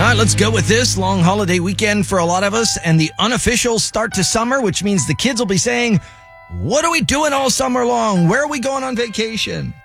right, let's go with this long holiday weekend for a lot of us and the unofficial start to summer, which means the kids will be saying, what are we doing all summer long? Where are we going on vacation?